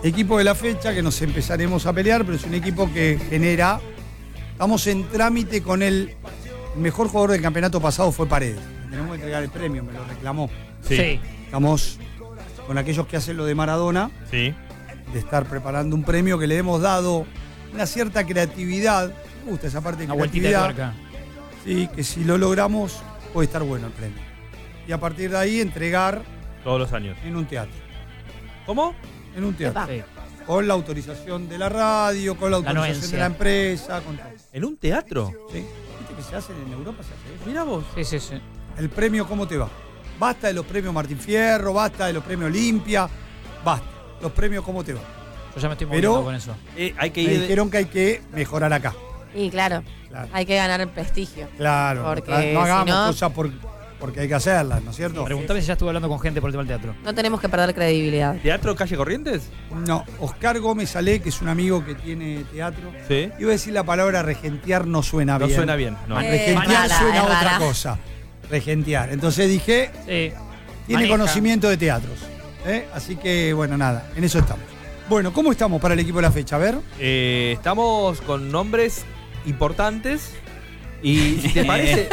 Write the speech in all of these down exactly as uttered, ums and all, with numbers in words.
Equipo de la fecha que nos empezaremos a pelear, pero es un equipo que genera. Estamos en trámite con el, el mejor jugador del campeonato pasado fue Paredes. Tenemos que entregar el premio, me lo reclamó. Sí. sí. Estamos con aquellos que hacen lo de Maradona. Sí. De estar preparando un premio que le hemos dado una cierta creatividad. Me gusta esa parte de una creatividad. Vueltita de tuerca. Sí, que si lo logramos puede estar bueno el premio. Y a partir de ahí entregar. Todos los años. En un teatro. ¿Cómo? En un teatro. Sí. Con la autorización de la radio, con la autorización la de la empresa, con todo. ¿En un teatro? Sí. ¿Viste que se hace en Europa? Se hace eso. Mirá vos. Sí, sí, sí. El premio, ¿cómo te va? Basta de los premios Martín Fierro, basta de los premios Olimpia, basta. Los premios, ¿cómo te va? Yo ya me estoy moviendo con eso. Eh, hay que Me ir dijeron que hay que mejorar acá. Y claro, claro. hay que ganar el prestigio. Claro, porque no hagamos si no, cosas por, porque hay que hacerlas, ¿no es cierto? Sí, preguntame si ya estuve hablando con gente por el tema del teatro. No tenemos que perder credibilidad. ¿Teatro Calle Corrientes? No, Oscar Gómez Ale, que es un amigo que tiene teatro. Sí. Iba a decir la palabra regentear, no suena No bien. suena bien, no. Eh, Regentear rara, suena es otra rara. cosa. Regentear. Entonces dije, Sí. tiene Maneja. conocimiento de teatros. ¿eh? Así que, bueno, nada, en eso estamos. Bueno, ¿cómo estamos para el equipo de la fecha? A ver. Eh, estamos con nombres importantes. Y si te parece,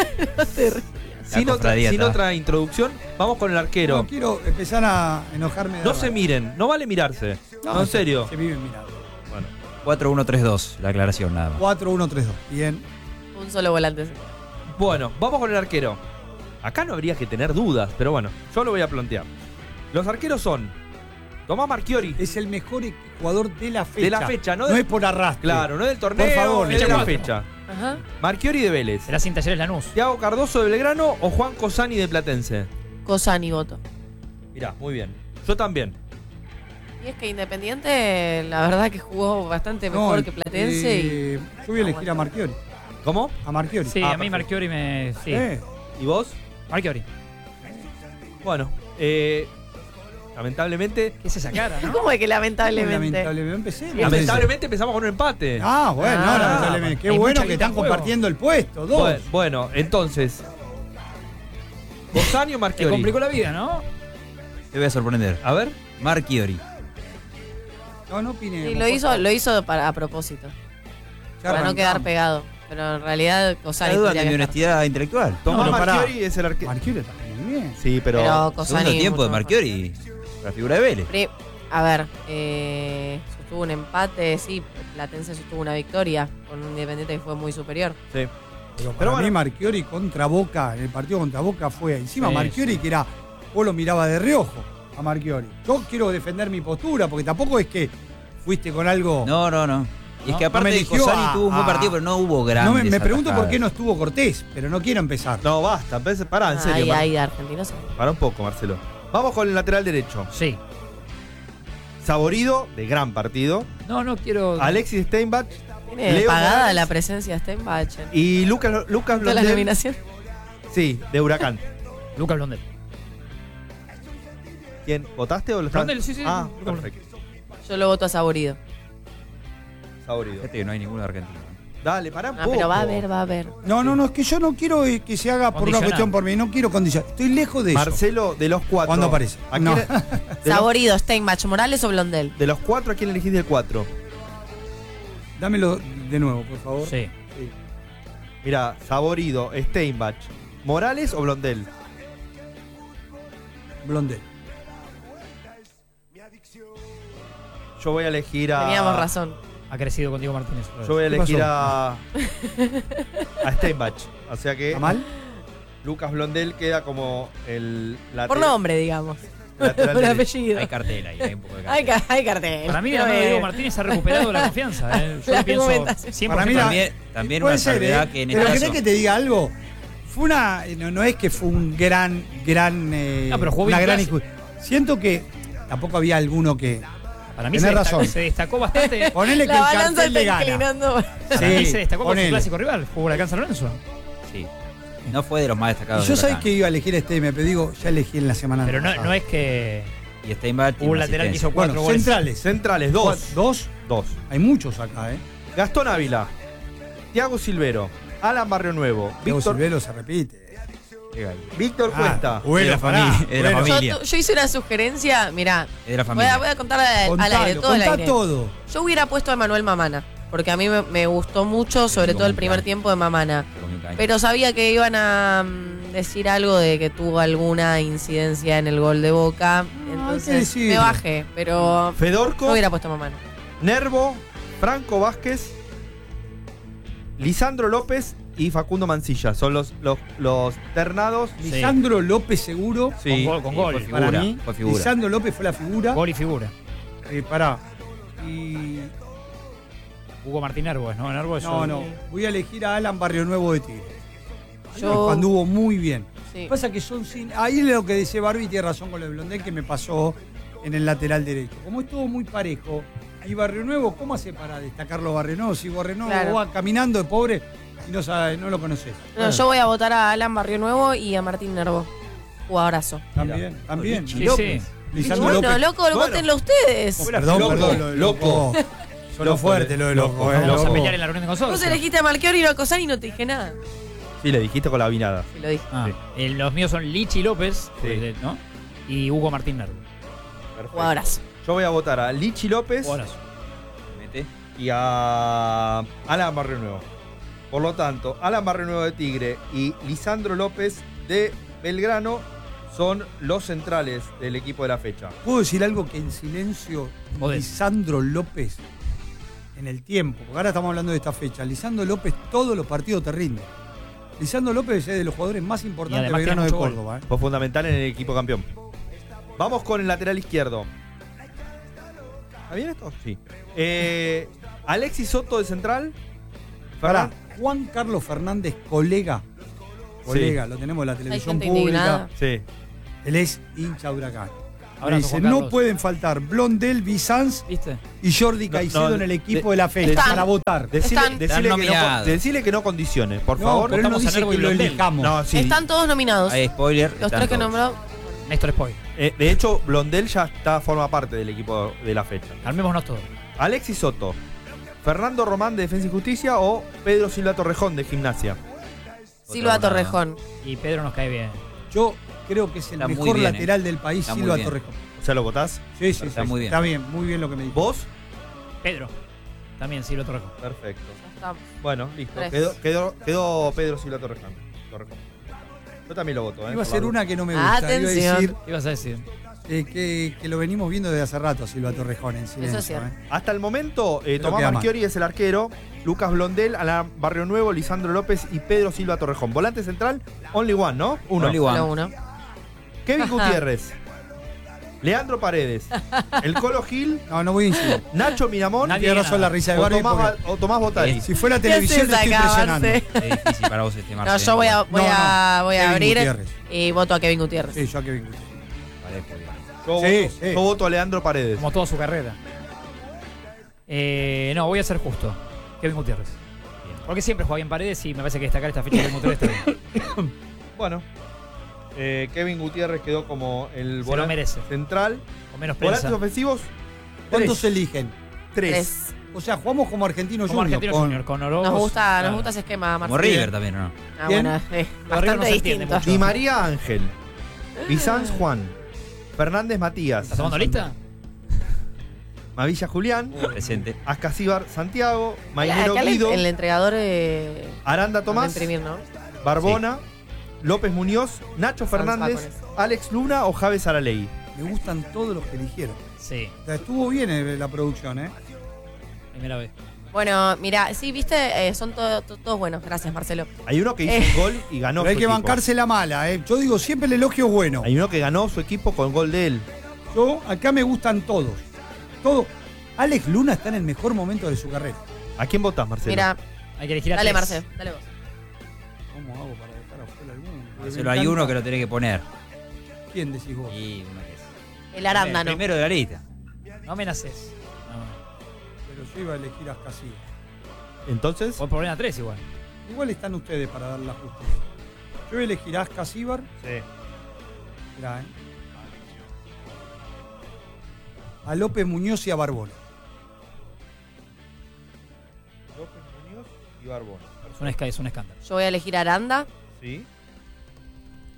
sin, otra, sin otra introducción, vamos con el arquero. No quiero empezar a enojarme. de No la se radio. miren, no vale mirarse. No, en se- serio. Se viven mirando. Bueno. cuatro uno tres dos, la aclaración nada más. cuatro uno tres dos. Bien. Un solo volante. Bueno, vamos con el arquero. Acá no habría que tener dudas, pero bueno, yo lo voy a plantear. Los arqueros son Tomás Marchiori. Es el mejor jugador de la fecha. De la fecha, no No de- es por arrastre. Claro, no del torneo, Por favor, es de fecha la cuatro. fecha. Ajá. Marchiori de Vélez. Era sin Talleres Lanús. Thiago Cardoso de Belgrano o Juan Cosani de Platense. Cosani voto. Mirá, muy bien. Yo también. Y es que Independiente, la verdad que jugó bastante mejor No, que Platense. eh, Yo voy a elegir a Marchiori. ¿Cómo? A Marchiori. Sí, Ah, a mí perfecto. Marchiori me. Sí. Eh, ¿Y vos? Marchiori. Bueno, eh, lamentablemente. ¿Qué es esa cara, y no? ¿Cómo es que lamentablemente? Lamentablemente empecé. Lamentablemente empezamos con un empate. Ah, bueno, no, Ah, lamentablemente. Qué hay bueno mucha que guita están en juego. compartiendo el puesto. Dos. Bueno, bueno, entonces. Cosani o Te Marchiori. complicó la vida, ¿no? Te voy a sorprender. A ver. Marchiori. No, no opine. Sí, lo hizo, lo hizo para, a propósito. Ya Para no quedar arrancamos. pegado. Pero en realidad Cosani ¿Hay duda tendría de mi que estar. honestidad intelectual? Tomás No, pará. Marchiori es el arquero. Marchiori está muy bien. Sí, pero. Pero Cosani Segundo tiempo mucho de mejor. Marchiori, la figura de Vélez. Pri- A ver, eh, sostuvo un empate, sí, Platense sostuvo una victoria con un Independiente que fue muy superior. Sí. Pero para Pero mí bueno. Marchiori contra Boca, en el partido contra Boca fue encima Sí, Marchiori sí. que era, vos lo miraba de reojo a Marchiori. Yo quiero defender mi postura, porque tampoco es que fuiste con algo. No, no, no. Y es No, que no aparte me de eligió Cosani a- tuvo un buen a- partido, pero no hubo grandes No, me, me pregunto por atajadas. qué no estuvo Cortés, pero no quiero empezar. No, basta. empecé- Pará, en serio. Ay, Mar- ay, de Argentinos. Pará un poco, Marcelo. Vamos con el lateral derecho. Sí. Saborido, de gran partido. No, no quiero. Alexis Steinbach Tiene Leo pagada Morales. la presencia de Steinbach. y Lucas, Lucas Toda la Blondel. nominación. Sí, de Huracán. Lucas Blondel. ¿Quién? ¿Votaste o lo estás? Blondel, sí, sí. Ah, Lucas perfecto. Yo lo voto a Saborido. Saborido. Fíjate que no hay ninguno argentino. Dale, pará un Ah, poco. pero va a haber, va a haber. No, no, no, es que yo no quiero eh, que se haga por una Condicionar. cuestión por mí, no quiero condicionar. Estoy lejos de eso. Marcelo, de los cuatro. ¿Cuándo aparece? ¿A No. quién- de, los, Saborido, Steinbach, Morales o Blondel. de los cuatro, ¿a quién elegís del cuatro? Dámelo de nuevo, por favor. Sí. Mira, Saborido, Steinbach, ¿Morales o Blondel? Blondel. Yo voy a elegir a. Teníamos razón. Ha crecido con Diego Martínez. Yo voy a ¿Qué elegir pasó? a. a Steinbach. O sea que ¿Está mal? Lucas Blondel queda como el lateral. Por nombre, digamos. lateral Por derecho. apellido. Hay cartel ahí, hay un poco de Hay, cartel. ca- hay cartel. Para mí, Pero, no, eh, Diego Martínez ha recuperado la confianza. ¿eh? Yo La lo pienso argumentación. cien por Para ciento. mí, También, también Puede una ser, salvedad ¿eh? que en Pero este ¿querés caso... que te diga algo? Fue una. No, no es que fue un gran, gran. eh, No, pero jugó una bien gran clase. inju- Siento que tampoco había alguno que. Para mí se Tenés destacó, razón. se destacó bastante. Ponele que La el balanza cartel le está gana. inclinando. Para mí Sí, se destacó con su ponele. clásico rival. Jugó Huracán San Lorenzo. Sí. No fue de los más destacados. Y yo del sabía Huracán. que iba a elegir este, me pero digo, ya elegí en la semana Pero no, pasada. no es que Y Steinbach tiene hubo un una lateral que asistencia. hizo cuatro Bueno, goles. centrales. Centrales, dos. ¿Dos? Dos. Hay muchos acá, ¿eh? Gastón Ávila, Thiago Silvero, Alan Barrio Nuevo, Diego Víctor. Silvero se repite. Víctor Ah, Cuesta. bueno, Es de la pará, familia, es de la bueno. familia. Yo, yo hice una sugerencia, mirá, Es de la voy familia. a, voy a contar al, al Contalo, aire, todo el contá aire. todo. Yo hubiera puesto a Manuel Mamana, porque a mí me, me gustó mucho, sobre Sí, todo el como primer un tiempo de Mamana. Se comió un caño. Pero sabía que iban a mm, decir algo de que tuvo alguna incidencia en el gol de Boca. hay que Entonces decirlo. me bajé, pero Fedorco, no hubiera puesto a Mamana. Nervo, Franco Vázquez, Lisandro López y Facundo Mancilla. Son los, los, los ternados. Lisandro López seguro. Sí. Con gol, con Sí, gol. fue figura, Para mí, fue figura. Lisandro López fue la figura. Gol y figura. Eh, pará. Y. Hugo Martín Nervo, ¿no? Nervo es No, un- no. Voy a elegir a Alan Barrio Nuevo de Tigre. Yo- Anduvo muy bien. Sí. Pasa que son sin. Ahí es lo que dice Barbie, tiene razón con lo de Blondel que me pasó en el lateral derecho. Como es todo muy parejo. Y Barrio Nuevo, ¿cómo hace para destacarlo Barrio Nuevo? Si Barrio Nuevo Claro. va caminando de pobre y no, sabe, no lo conoces. No, yo voy a votar a Alan Barrio Nuevo y a Martín Nervo. Jugadorazo. También, también. Sí, López. sí. Lisandro Bueno, López. loco, Bueno. votenlo ustedes. Perdón, Loco, perdón, lo de loco. loco. Solo Loco, fuerte lo de loco. loco. eh, Vamos a loco. pelear en la reunión de Vos consorcio. elegiste a Malqueor y a Cosán y no te dije nada. Sí, le dijiste con la vinada. Sí, lo dije. Ah, eh, los míos son Lichi López, Sí. eh, ¿no? Y Hugo Martín Nervo. Perfecto. Jugadorazo. Yo voy a votar a Lichi López Jugadorazo. Mete. y a Alan Barrio Nuevo. Por lo tanto, Alan Barrio Nuevo de Tigre y Lisandro López de Belgrano son los centrales del equipo de la fecha. ¿Puedo decir algo que en silencio Podés. Lisandro López en el tiempo? Porque ahora estamos hablando de esta fecha. Lisandro López todos los partidos te rinde. Lisandro López es de los jugadores más importantes de además Belgrano de tiene mucho Córdoba. ¿eh? Fue fundamental en el equipo campeón. Vamos con el lateral izquierdo. ¿Está bien esto? Sí. Eh, Alexis Soto de central. Pará, Fernan- Juan Carlos Fernández, colega. Colega, lo tenemos en la televisión gente pública. indignada. Sí. Él es hincha de Huracán. Ahora Dice, Juan no Carlos. pueden faltar Blondel, Bizanz ¿Viste? y Jordi No, Caicedo no, en el equipo de- de, la fecha de- para votar. Decile, Están- decile Están que no, nominados. decile que no condicione, por No, favor. pero él no votamos a dice Nervo que y lo Blondel. elijamos. No, sí. Están todos nominados. Hay spoiler. Los están tres que todos. nombró. Néstor Spoy. Eh, de hecho, Blondel ya está, forma parte del equipo de la fecha. Armémonos todos. Alexis Soto, Fernando Román de Defensa y Justicia o Pedro Silva Torrejón de Gimnasia. Silva Otra Torrejón. Y Pedro nos cae bien. Yo creo que es el Está muy mejor bien, lateral eh. del país, Está muy Silva bien. Torrejón. O sea, ¿lo votás? Sí, sí, Está sí, muy sí. bien. Está bien, muy bien lo que me dijo. ¿Vos? Pedro. También Silva Torrejo. Perfecto. Ya estamos. Bueno, listo. Tres. Quedó, quedó, quedó Pedro Silva Torrejón. Torrejón. Yo también lo voto, ¿eh? Iba a por ser la una que no me gusta. Atención. Iba a decir ¿Qué ibas a decir? eh, que, que lo venimos viendo desde hace rato, Silva Torrejón, en silencio. es cierto. ¿eh? duda. Hasta el momento, eh, Pero Tomás queda mal. Marchiori es el arquero, Lucas Blondel, Alan Barrio Nuevo, Lisandro López y Pedro Silva Torrejón. Volante central, only one, ¿no? Uno. Only one. Solo uno. Kevin Gutiérrez, Leandro Paredes, el Colo Gil, No, no voy a incidir. Nacho Miramón Nadie Tiene gana. razón la risa de o Barbie. Tomás, porque o Tomás Botari. Si fuera ¿Qué televisión, te haces estoy acá, impresionando. Marce? Es difícil para vos este No, Marcelo. yo voy a, voy No, a, no. voy a Kevin abrir Gutiérrez. y voto a Kevin Gutiérrez. Sí, yo a Kevin Gutiérrez. Parejo, bien. Yo, Sí, voto, sí. yo voto a Leandro Paredes. Como toda su carrera. Eh, no, voy a ser justo. Kevin Gutiérrez. Porque siempre juega bien Paredes y me parece que destacar esta fecha de Kevin Gutiérrez está bien. Bueno, eh, Kevin Gutiérrez quedó como el Se lo volante merece. central. Con menos Volantes prensa. ofensivos, ¿Cuántos tres. eligen? Tres. Tres. O sea, jugamos como Argentino Como Junior. Argentino con- Junior, con Orozco. Nos gusta, Claro. nos gusta ese esquema, Como Marcelo. River también, ¿o no? Ah, Bien. bueno, eh, Lo de River no bastante se entiende distinto. mucho. Di María Ángel, Bizanz Juan, Fernández Matías, ¿Estás tomando lista? Mavilla Julián, Presente. Ascasíbar Santiago, Acá Mainero el, Guido, el entregador eh, Aranda va a Tomás, imprimir, ¿no? Barbona, López Muñoz, Nacho Sanz va Fernández, con eso. Alex Luna o Javes Araley. Me gustan todos los que eligieron. Sí, O sea, estuvo bien eh, la producción, ¿eh? primera vez. Bueno, mira, sí, viste, eh, son to- to- todos buenos. Gracias, Marcelo. Hay uno que hizo Eh. un gol y ganó Pero hay su que equipo. bancarse la mala, ¿eh? Yo digo siempre el elogio es bueno. Hay uno que ganó su equipo con gol de él. Yo, acá me gustan todos. Todos. Alex Luna está en el mejor momento de su carrera. ¿A quién votás, Marcelo? Mira, Hay que elegir a dale, tres. Marcelo, dale vos. ¿Cómo hago para votar afuera alguno? Marcelo, Me hay encanta. uno que lo tenés que poner. ¿Quién decís vos? Y uno que es- El arándano. Primero de la lista. No amenaces. No. Pero yo iba a elegir a Casillas. Entonces, Voy por poner a tres igual. Igual están ustedes para dar la justicia. Yo voy a elegir a Ascasíbar. sí. Mirá, ¿eh? A López Muñoz y a Barbona. López Muñoz y Barbona. Es un, esca- es un escándalo. Yo voy a elegir a Aranda Sí.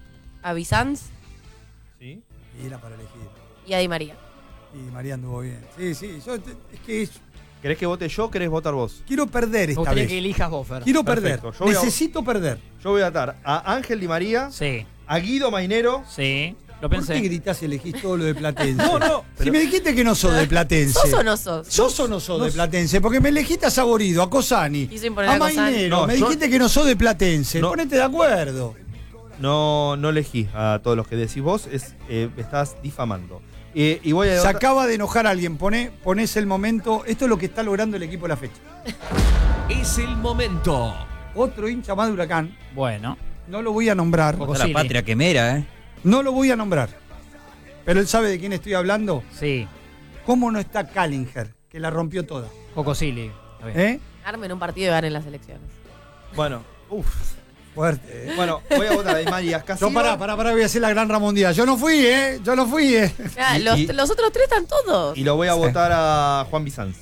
a Bizanz ¿Sí? Y era para elegir. y a Di María. Y María anduvo bien. Sí, sí. Yo, te- es que es- ¿Querés que vote yo o querés votar vos? quiero perder Me esta gustaría vez. que elijas vos, Fer. Quiero Perfecto, perder. yo voy a- Necesito perder. Yo voy a votar a Ángel Di María, Sí, a Guido Mainero. sí. Lo ¿Por qué pensé. gritás y elegís todo lo de Platense? No, no, Si pero- me dijiste que no sos de Platense. ¿Sos o no sos? ¿Sos o no sos no de s- Platense? Porque me elegiste a Saborido, a Cosani, Quiso imponer a a Cosani. Mainero. No, me yo- dijiste que no sos de Platense. No. Ponete de acuerdo. No, no elegí a todos los que decís vos, es, eh, me estás difamando. Eh, y voy a Se votar- acaba de enojar a alguien. Poné, ponés el momento. Esto es lo que está logrando el equipo de la fecha. Es el momento. Otro hincha más de Huracán. Bueno. No lo voy a nombrar. Poco Está la Silly. patria quemera, ¿eh? No lo voy a nombrar. Pero él sabe de quién estoy hablando. Sí. ¿Cómo no está Callinger? Que la rompió toda. Poco silly. Está bien. ¿Eh? Armen un partido y ganen las elecciones. Bueno, uff. Fuerte. ¿eh? Bueno, voy a votar a Di María Casino. Yo pará, pará, pará, voy a hacer la gran Ramón Díaz. Yo no fui, ¿eh? Yo no fui, ¿eh? Ah, Y- los, y- los otros tres están todos. Y lo voy a Sí. votar a Juan Bizanz.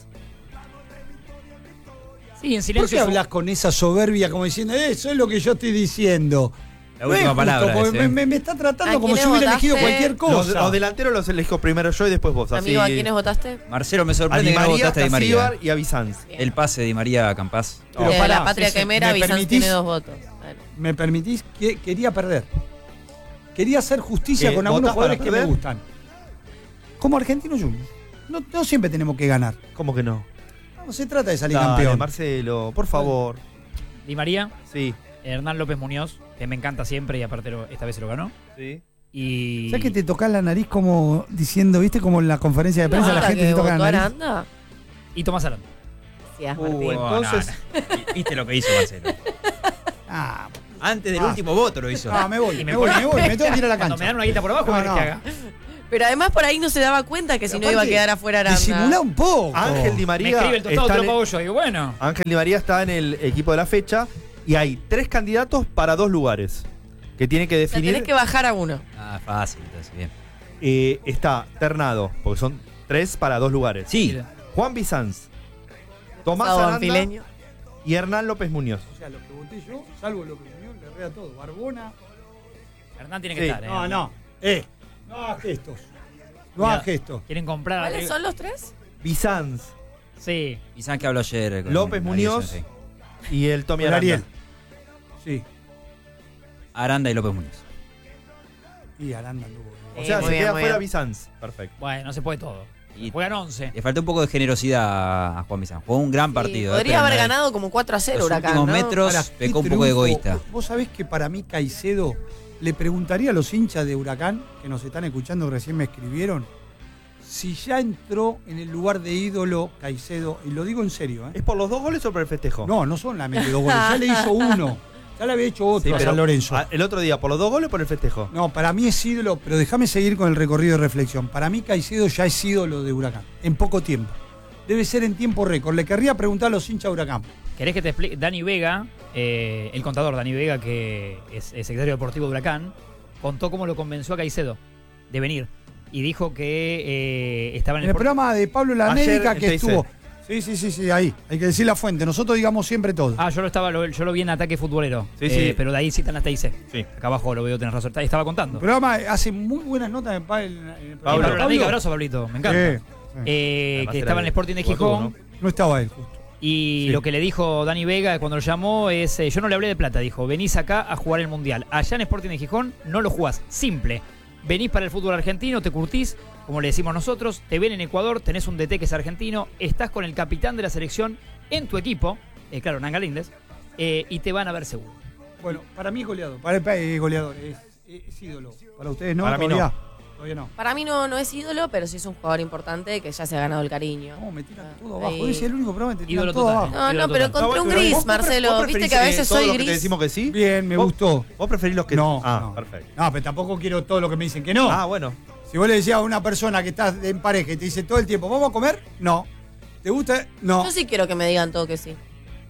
Sí, en ¿Por silencio. qué hablas con esa soberbia como diciendo, eso es lo que yo estoy diciendo? La No es última justo, palabra. porque ese, me, ¿eh? me- me está tratando ¿A como si quiénes hubiera elegido votaste? cualquier Los, cosa. los delanteros los elijo primero yo y después vos. Así, Amigo, ¿a quiénes votaste? Marcelo, me a sorprende Di que no María, votaste a Di María. Casíbar y a Bizanz. El pase de Di María a Campás. Pero de pará, la patria sí, sí, quemera, ¿me Bizanz permitís? tiene dos votos. Dale. ¿Me permitís? Que quería perder. Quería hacer justicia Eh, con algunos ¿votás para jugadores que me perder? gustan. Como Argentino Juniors. No, no siempre tenemos que ganar. ¿Cómo que no? No se trata de salir Dale, campeón. Marcelo, por favor. Di María, Sí. Hernán López Muñoz, que me encanta siempre y aparte lo- esta vez se lo ganó. Sí. Y. ¿Sabes que te tocas la nariz como diciendo, viste, como en la conferencia de prensa la ¿Nota gente que se toca votó la nariz? Aranda? Y Tomás Aranda. Gracias, Uh, Martín. entonces, ¿Viste lo que hizo Marcelo? Ah, Antes del Ah. último voto lo hizo. ah, me voy, Y me, me voy, pone- me voy, me tengo que ir a la Cuando me dan cancha. una guita por abajo, No, ¿qué querés no. que haga? Pero además por ahí no se daba cuenta que si no Aparte, iba a quedar afuera Aranda. Disimulá un poco. Ángel Di Me María escribe el tostado, está te en- lo pago yo. Digo, bueno. Ángel Di María está en el equipo de la fecha y hay tres candidatos para dos lugares que tiene que O sea, definir. tenés que bajar a uno. Ah, fácil, entonces, bien. Eh, está Ternado, porque son tres para dos lugares. Sí, Juan Bizanz, Tomás Sábado Aranda Anfileño. y Hernán López Muñoz. O sea, lo que voté yo, salvo lo que Muñoz, le rea todo. Barbona. Hernán tiene que Sí. estar. ¿eh? No, no. Eh, no hagas gestos. No Mira, hagas gestos. ¿Quieren comprar? ¿Cuáles eh, son los tres? Bizanz Sí. y saben que habló ayer. con López Ariel, Muñoz. sí. y el Tommy Con Aranda. Ariel. Sí. Aranda y López Muñoz. Y Aranda anduvo bien. O Sí, sea, muy se bien, queda muy fuera bien. Bizanz. Perfecto. Bueno, no se puede todo. Y Juegan once. le faltó un poco de generosidad a Juan Bizán. Jugó un gran partido. Sí, eh, podría pero haber en la- ganado como cuatro a cero los Huracán, últimos ¿no? metros Ahora, qué pecó un poco de triunfo. egoísta. Vos- Vos sabés que para mí Caicedo, le preguntaría a los hinchas de Huracán, que nos están escuchando, que recién me escribieron, si ya entró en el lugar de ídolo Caicedo, y lo digo en serio, ¿eh? ¿Es por los dos goles o por el festejo? No, no son solamente dos goles, ya le hizo uno, ya le había hecho otro Sí, a pero, San Lorenzo. ah, el otro día, ¿por los dos goles o por el festejo? No, para mí es ídolo, pero déjame seguir con el recorrido de reflexión. Para mí Caicedo ya es ídolo de Huracán, en poco tiempo. Debe ser en tiempo récord. Le querría preguntar a los hinchas de Huracán. ¿Querés que te explique? Dani Vega, eh, el contador Dani Vega, que es, es secretario deportivo de Huracán, contó cómo lo convenció a Caicedo de venir. Y dijo que eh, estaba en En el, el por- programa de Pablo Ayer Lanérica en que T I C. estuvo. Sí, sí, sí, sí, ahí. Hay que decir la fuente. Nosotros digamos siempre todo. Ah, yo lo estaba, lo- yo lo vi en Ataque Futbolero. Sí, eh, sí. Pero de ahí citan hasta I C. Sí. Acá abajo lo veo, tenés razón. Estaba El contando. programa hace muy buenas notas en, pa- en- en el Pablo. Pablo programa. Lanérica, abrazo, Pablito. Me encanta. Sí, sí. Eh, Además que era estaba en el el Sporting de jugador, Gijón. ¿no? No estaba él, justo. Y Sí. lo que le dijo Dani Vega cuando lo llamó es, eh, yo no le hablé de plata, dijo, venís acá a jugar el Mundial. Allá en Sporting de Gijón no lo jugás, simple. Venís para el fútbol argentino, te curtís, como le decimos nosotros, te ven en Ecuador, tenés un D T que es argentino, estás con el capitán de la selección en tu equipo, eh, claro, Nan Galíndez, eh, y te van a ver seguro. Bueno, para mí es goleador. Para el es goleador. Es, es ídolo. Para ustedes no. Para mí todavía. no. Todavía no. Para mí no, no es ídolo, pero sí es un jugador importante que ya se ha ganado el cariño. No, me tiran Ah, todo abajo. ahí. Ese es el único programa que te tiran Ídolo todo total. abajo. No, Ídolo no, pero total. contra un pero gris, vos- vos pre- Marcelo. vos Viste preferís, que a veces eh, todo soy lo que te gris. decimos que sí? Bien, me ¿Vos- gustó. ¿Vos preferís los que No, Ah, no. perfecto. No, pero tampoco quiero todo lo que me dicen que no. Ah, bueno. Si vos le decías a una persona que estás en pareja y te dice todo el tiempo, ¿vamos a comer? No. ¿Te gusta? No. Yo sí quiero que me digan todo que sí.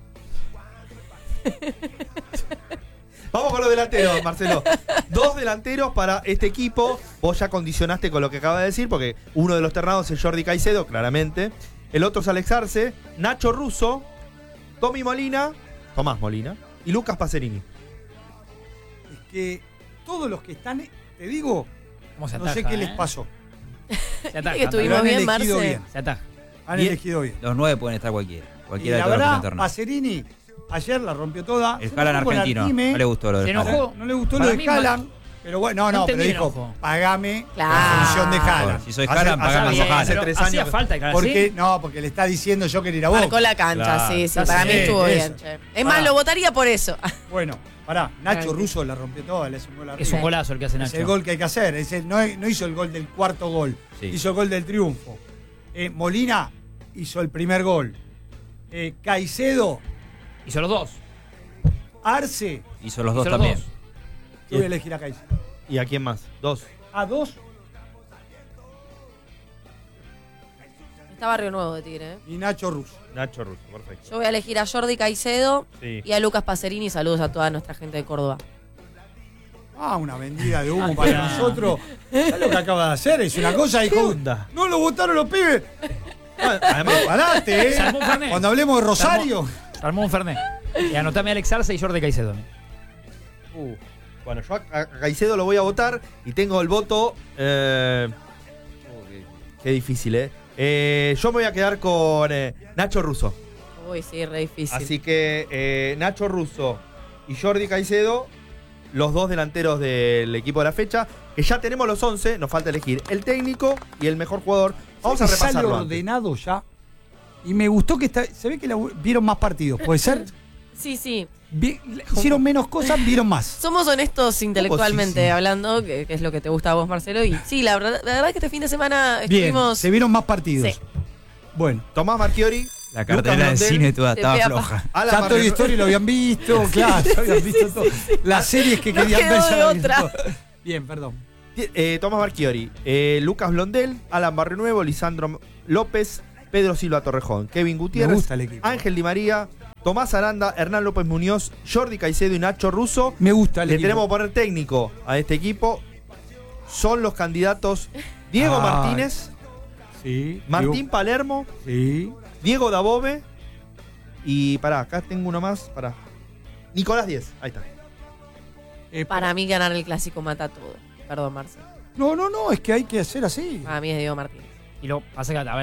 Vamos con los delanteros, Marcelo. Dos delanteros para este equipo. Vos ya condicionaste con lo que acaba de decir, porque uno de los ternados es Jordi Caicedo, claramente. El otro es Alex Arce, Nacho Russo, Tommy Molina, Tomás Molina y Lucas Pacerini. Es que todos los que están, te digo, ¿Cómo se no ataja, sé qué eh? les pasó. Se ataja. que estuvimos Pero han bien, elegido Marce. bien. Se ataja. Han Bien. elegido bien. Los nueve pueden estar cualquiera. Y Cualquiera de la todos los que verdad, están tornando. Pacerini ayer la rompió toda. El Se Haaland enojó con argentino. Artime. No le gustó lo de Se Haaland. enojó. No le gustó Para lo mí, de Haaland. Pero bueno, no, No no, pero entendí el dijo, enojo. pagame Claro. la función de Haaland. Si soy Hace- Haaland, hace pagame bien, como Haaland. hace tres hacía años. falta, claro. Porque, ¿sí? no, porque le está diciendo yo quería ir a vos. Marcó la cancha, Claro. sí, sí. Ya Para sé, mí estuvo eso. bien, che. Es más, Pará. lo votaría por eso. Bueno, pará, Nacho Tranqui. Russo la rompió toda, le hizo un gol arriba. Es un golazo el que hace Es Nacho. el gol que hay que hacer. Es el- no, es- no hizo el gol del cuarto gol, Sí. hizo el gol del triunfo. Eh, Molina hizo el primer gol. Eh, Caicedo, Hizo los dos. Arce. Hizo los dos Hizo los también. dos. Yo voy a elegir a Caicedo. ¿Y a quién más? Dos. A dos Está Barrio Nuevo de Tigre, ¿eh? y Nacho Russo. Nacho Russo, perfecto. Yo voy a elegir a Jordi Caicedo Sí. y a Lucas Pacerini. Saludos a toda nuestra gente de Córdoba. Ah, una vendida de humo Ah, para claro. nosotros. ¿Sabes lo que acaba de hacer? Es una cosa, ¿Qué hijo. onda? No lo votaron los pibes. Ah, Además, Parate, ¿eh? Se armó un Fernet. Cuando hablemos de Rosario. Armó un Fernet. Y anotame a Alex Arce y Jordi Caicedo. uh, bueno, yo a, a Caicedo lo voy a votar y tengo el voto. eh, qué difícil, ¿eh? Eh, Yo me voy a quedar con eh, Nacho Russo. Uy, sí, re difícil. Así que eh, Nacho Russo y Jordi Caicedo, los dos delanteros del equipo de la fecha, que ya tenemos los once, nos falta elegir el técnico y el mejor jugador. Vamos a Sale repasarlo antes. ordenado ya. Y me gustó que está, se ve que la- vieron más partidos, ¿puede ser? Sí, sí. Vi- hicieron menos cosas, vieron más. Somos honestos intelectualmente sí, sí. hablando, que, que es lo que te gusta a vos, Marcelo. Y sí, la verdad, la verdad es que este fin de semana Bien, estuvimos. se vieron más partidos. Sí. Bueno, Tomás Marchiori, La Lucas cartelera de Blondel, cine toda Te estaba pega floja. Alan ya Toy Barrio- Story lo habían visto, claro, ya habían visto todo. Las series que No querían quedó ver ya de lo habían otra. visto. Bien, perdón. eh, Tomás Marchiori, eh, Lucas Blondel, Alan Barrio Nuevo, Lisandro López, Pedro Silva Torrejón, Kevin Me Gutiérrez, gusta el equipo. Ángel Di María, Tomás Aranda, Hernán López Muñoz, Jordi Caicedo y Nacho Russo. Me gusta el Le equipo. tenemos que poner técnico a este equipo. Son los candidatos Diego Ay. Martínez, Sí. Martín digo- Palermo, Sí. Diego Dabove y pará, acá tengo uno más, pará. Nicolás Díez, ahí está. Eh, Para mí ganar el clásico mata todo. Perdón, Marcelo. No, no, no, es que hay que hacer así. Para mí es Diego Martínez. Y lo pasa que, a ver,